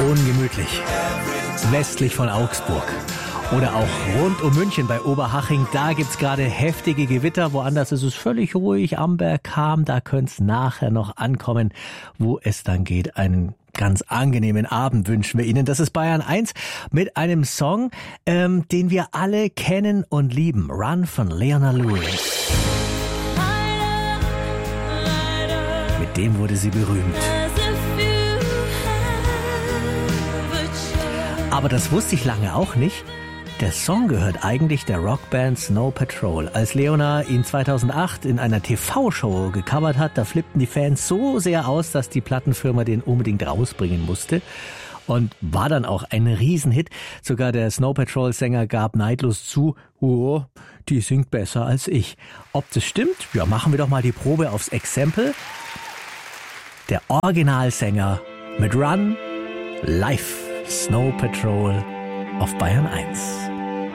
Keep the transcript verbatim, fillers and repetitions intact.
ungemütlich. Westlich von Augsburg. Oder auch rund um München bei Oberhaching, da gibt's gerade heftige Gewitter. Woanders ist es völlig ruhig. Amberg, Cham, da könnte es nachher noch ankommen, wo es dann geht. Einen ganz angenehmen Abend wünschen wir Ihnen. Das ist Bayern eins mit einem Song, ähm, den wir alle kennen und lieben. Run von Leona Lewis. Mit dem wurde sie berühmt. Aber das wusste ich lange auch nicht. Der Song gehört eigentlich der Rockband Snow Patrol. Als Leona ihn zweitausendacht in einer T V-Show gecovert hat, da flippten die Fans so sehr aus, dass die Plattenfirma den unbedingt rausbringen musste. Und war dann auch ein Riesenhit. Sogar der Snow Patrol-Sänger gab neidlos zu, oh, die singt besser als ich. Ob das stimmt? Ja, machen wir doch mal die Probe aufs Exempel. Der Originalsänger mit Run live. Snow Patrol auf Bayern eins.